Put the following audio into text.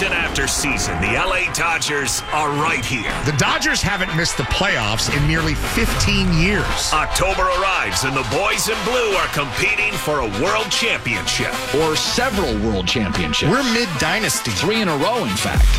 Season after season, the LA Dodgers are right here. The Dodgers haven't missed the playoffs in nearly 15 years. October arrives and the boys in blue are competing for a world championship. Or several world championships. We're mid-dynasty. 3 in a row, in fact.